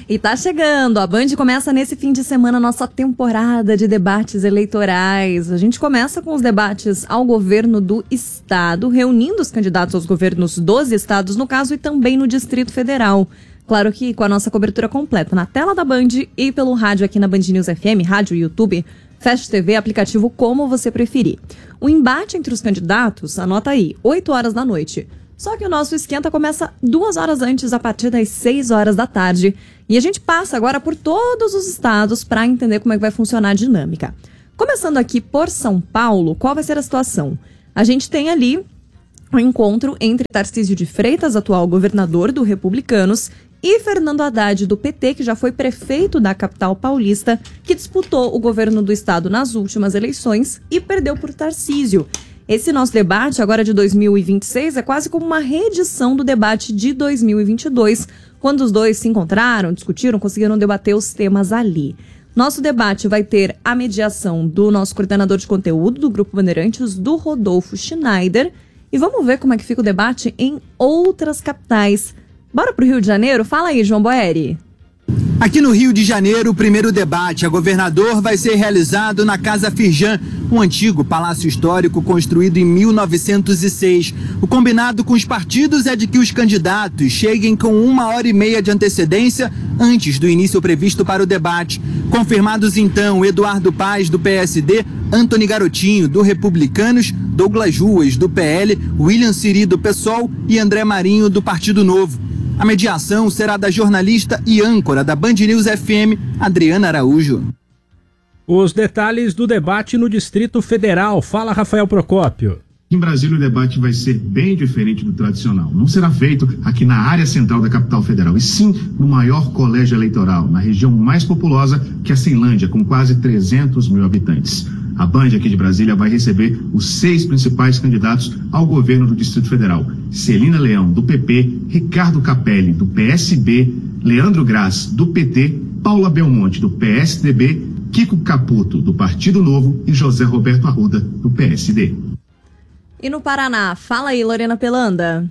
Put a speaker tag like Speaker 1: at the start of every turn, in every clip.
Speaker 1: E tá chegando, a Band começa nesse fim de semana a nossa temporada de debates eleitorais. A gente começa com os debates ao governo do estado, reunindo os candidatos aos governos dos estados, no caso, e também no Distrito Federal. Claro que com a nossa cobertura completa na tela da Band e pelo rádio aqui na Band News FM, rádio e YouTube, Fast TV, aplicativo, como você preferir. O embate entre os candidatos, anota aí, 8 horas da noite. Só que o nosso esquenta começa 2 horas antes, a partir das 6 horas da tarde. E a gente passa agora por todos os estados para entender como é que vai funcionar a dinâmica. Começando aqui por São Paulo, qual vai ser a situação? A gente tem ali um encontro entre Tarcísio de Freitas, atual governador do Republicanos, e Fernando Haddad, do PT, que já foi prefeito da capital paulista, que disputou o governo do estado nas últimas eleições e perdeu por Tarcísio. Esse nosso debate, agora de 2026, é quase como uma reedição do debate de 2022, quando os dois se encontraram, discutiram, conseguiram debater os temas ali. Nosso debate vai ter a mediação do nosso coordenador de conteúdo do Grupo Bandeirantes, do Rodolfo Schneider. E vamos ver como é que fica o debate em outras capitais. Bora pro Rio de Janeiro? Fala aí, João Boeri.
Speaker 2: Aqui no Rio de Janeiro, o primeiro debate a governador vai ser realizado na Casa Firjan, um antigo palácio histórico construído em 1906. O combinado com os partidos é de que os candidatos cheguem com 1h30 de antecedência antes do início previsto para o debate. Confirmados então Eduardo Paes, do PSD, Antony Garotinho, do Republicanos, Douglas Ruas, do PL, William Siri, do PSOL e André Marinho, do Partido Novo. A mediação será da jornalista e âncora da Band News FM, Adriana Araújo.
Speaker 3: Os detalhes do debate no Distrito Federal. Fala, Rafael Procópio.
Speaker 4: Em Brasília, o debate vai ser bem diferente do tradicional. Não será feito aqui na área central da capital federal, e sim no maior colégio eleitoral, na região mais populosa, que é a Ceilândia, com quase 300 mil habitantes. A Band aqui de Brasília vai receber os 6 principais candidatos ao governo do Distrito Federal. Celina Leão, do PP, Ricardo Capelli, do PSB, Leandro Graz, do PT, Paula Belmonte, do PSDB, Kiko Caputo, do Partido Novo e José Roberto Arruda, do PSD.
Speaker 1: E no Paraná? Fala aí, Lorena Pelanda.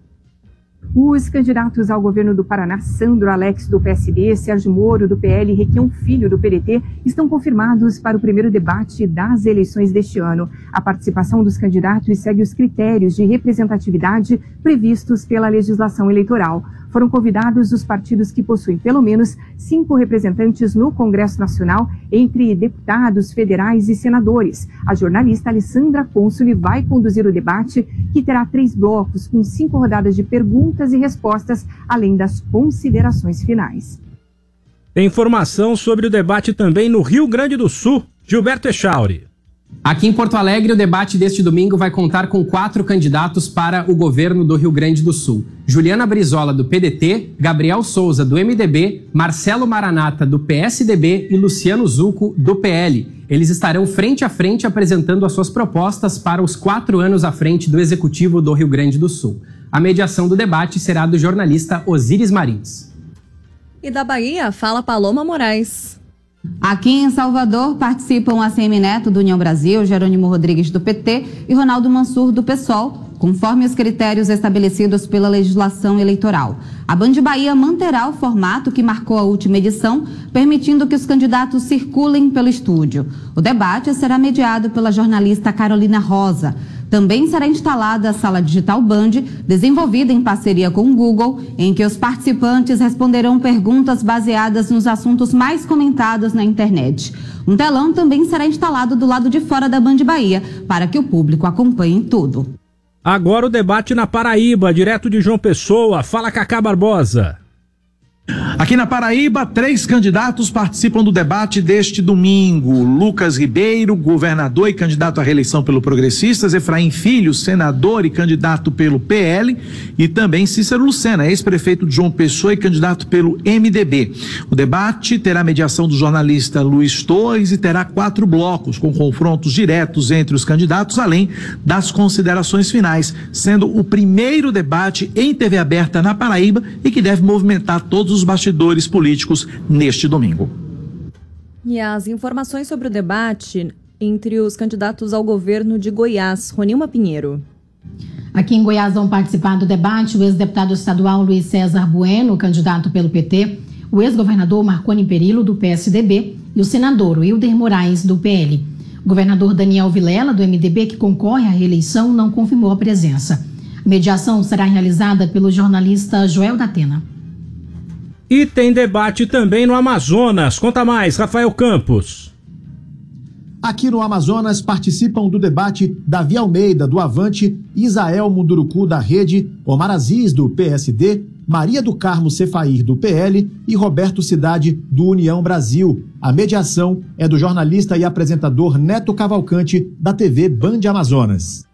Speaker 5: Os candidatos ao governo do Paraná, Sandro Alex, do PSD, Sérgio Moro, do PL e Requião Filho, do PDT, estão confirmados para o primeiro debate das eleições deste ano. A participação dos candidatos segue os critérios de representatividade previstos pela legislação eleitoral. Foram convidados os partidos que possuem pelo menos 5 representantes no Congresso Nacional, entre deputados federais e senadores. A jornalista Alessandra Consoli vai conduzir o debate, que terá 3 blocos com 5 rodadas de perguntas e respostas, além das considerações finais.
Speaker 3: Tem informação sobre o debate também no Rio Grande do Sul. Gilberto Echauri.
Speaker 6: Aqui em Porto Alegre, o debate deste domingo vai contar com 4 candidatos para o governo do Rio Grande do Sul. Juliana Brizola, do PDT, Gabriel Souza, do MDB, Marcelo Maranata, do PSDB e Luciano Zucco, do PL. Eles estarão frente a frente apresentando as suas propostas para os 4 anos à frente do Executivo do Rio Grande do Sul. A mediação do debate será do jornalista Osíris Marins.
Speaker 1: E da Bahia, fala Paloma Moraes.
Speaker 7: Aqui em Salvador participam ACM Neto, do União Brasil, Jerônimo Rodrigues, do PT e Ronaldo Mansur, do PSOL, conforme os critérios estabelecidos pela legislação eleitoral. A Band Bahia manterá o formato que marcou a última edição, permitindo que os candidatos circulem pelo estúdio. O debate será mediado pela jornalista Carolina Rosa. Também será instalada a Sala Digital Band, desenvolvida em parceria com o Google, em que os participantes responderão perguntas baseadas nos assuntos mais comentados na internet. Um telão também será instalado do lado de fora da Band Bahia, para que o público acompanhe tudo.
Speaker 3: Agora o debate na Paraíba, direto de João Pessoa. Fala, Cacá Barbosa.
Speaker 8: Aqui na Paraíba, 3 candidatos participam do debate deste domingo. Lucas Ribeiro, governador e candidato à reeleição pelo Progressistas, Efraim Filho, senador e candidato pelo PL, e também Cícero Lucena, ex-prefeito de João Pessoa e candidato pelo MDB. O debate terá mediação do jornalista Luiz Torres e terá 4 blocos, com confrontos diretos entre os candidatos, além das considerações finais, sendo o primeiro debate em TV aberta na Paraíba e que deve movimentar todos os bastidores políticos neste domingo.
Speaker 1: E as informações sobre o debate entre os candidatos ao governo de Goiás. Ronilma Pinheiro.
Speaker 9: Aqui em Goiás vão participar do debate o ex-deputado estadual Luiz César Bueno, candidato pelo PT, o ex-governador Marconi Perillo, do PSDB, e o senador Wilder Moraes, do PL. O governador Daniel Vilela, do MDB, que concorre à reeleição, não confirmou a presença. A mediação será realizada pelo jornalista Joel Datena.
Speaker 3: E tem debate também no Amazonas. Conta mais, Rafael Campos.
Speaker 10: Aqui no Amazonas participam do debate Davi Almeida, do Avante, Isael Munduruku, da Rede, Omar Aziz, do PSD, Maria do Carmo Cefair, do PL e Roberto Cidade, do União Brasil. A mediação é do jornalista e apresentador Neto Cavalcante, da TV Band Amazonas.